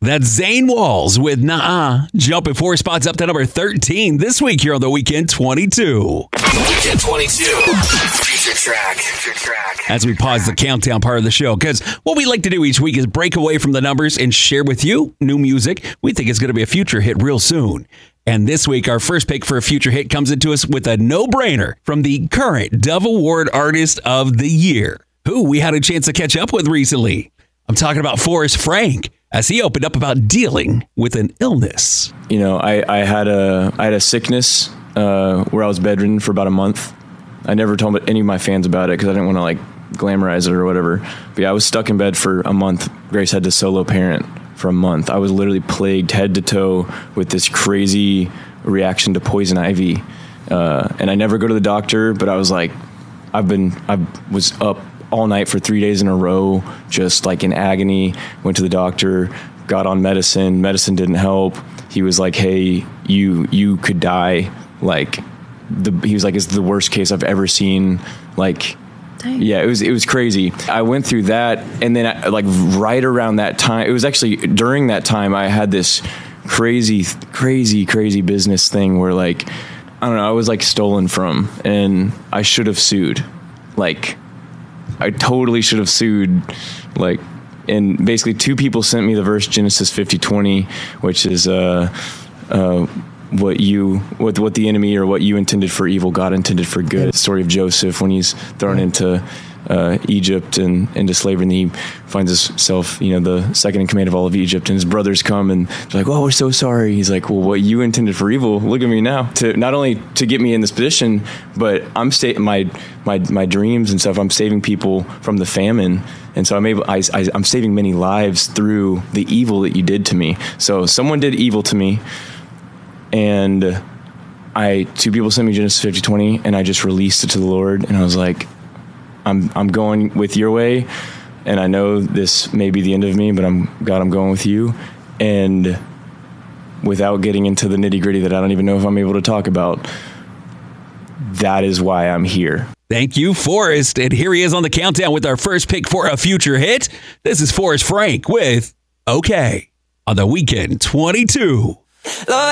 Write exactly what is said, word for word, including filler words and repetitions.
That's Zane Walls with Nah-Uh. Jumping four spots up to number thirteen this week here on the Weekend twenty-two. Weekend twenty-two. Future track. Future track. As we pause the countdown part of the show, because what we like to do each week is break away from the numbers and share with you new music we think is going to be a future hit real soon. And this week, our first pick for a future hit comes into us with a no-brainer from the current Dove Award Artist of the Year, who we had a chance to catch up with recently. I'm talking about Forrest Frank, as he opened up about dealing with an illness. You know, I, I had a I had a sickness uh, where I was bedridden for about a month. I never told any of my fans about it because I didn't want to like glamorize it or whatever. But yeah, I was stuck in bed for a month. Grace had to solo parent for a month. I was literally plagued head to toe with this crazy reaction to poison ivy. Uh, and I never go to the doctor, but I was like, I've been, I was up all night for three days in a row, just like in agony. Went to the doctor, got on medicine. Medicine didn't help. He was like, "Hey, you you could die." Like, the he was like, "It's the worst case I've ever seen." Like, dang. Yeah, it was it was crazy. I went through that, and then I, like right around that time, it was actually during that time I had this crazy, crazy, crazy business thing where like I don't know, I was like stolen from, and I should have sued, like. I totally should have sued, like, and basically two people sent me the verse Genesis fifty twenty, which is uh, uh, what you, what what the enemy or what you intended for evil, God intended for good. The story of Joseph when he's thrown into uh, Egypt and into slavery, and he finds himself, you know, the second in command of all of Egypt, and his brothers come and they're like, "Oh, we're so sorry." He's like, "Well, what you intended for evil, look at me now." To not only to get me in this position, but I'm sta- my my my dreams and stuff. I'm saving people from the famine, and so I'm able. I, I, I'm saving many lives through the evil that you did to me. So someone did evil to me, and I two people sent me Genesis fifty twenty, and I just released it to the Lord, and I was like, I'm I'm going with your way, and I know this may be the end of me, but I'm God, I'm going with you. And without getting into the nitty gritty that I don't even know if I'm able to talk about, that is why I'm here. Thank you, Forrest. And here he is on the countdown with our first pick for a future hit. This is Forrest Frank with Okay on the Weekend twenty-two. Lord,